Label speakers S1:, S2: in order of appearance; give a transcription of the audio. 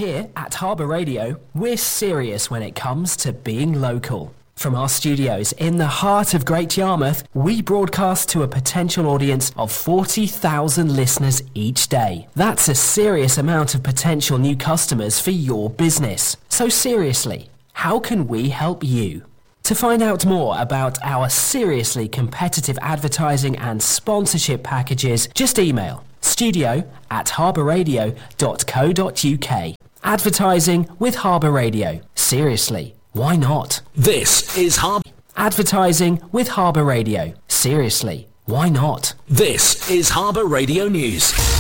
S1: Here at Harbour Radio, we're serious when it comes to being local. From our studios in the heart of Great Yarmouth, we broadcast to a potential audience of 40,000 listeners each day. That's a serious amount of potential new customers for your business. So seriously, how can we help you? To find out more about our seriously competitive advertising and sponsorship packages, just email studio@harbourradio.co.uk. Advertising with Harbour Radio. Seriously, why not?
S2: This is Harbour.
S1: Advertising with Harbour Radio. Seriously, why not?
S2: This is Harbour Radio News.